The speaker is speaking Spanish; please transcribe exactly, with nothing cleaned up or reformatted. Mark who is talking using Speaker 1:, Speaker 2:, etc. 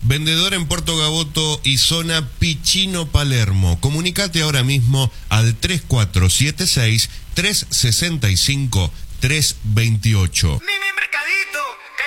Speaker 1: Vendedor en Puerto Gaboto y zona Pichinno, Palermo. Comunicate ahora mismo al tres cuatro siete seis, tres seis cinco, tres dos ocho.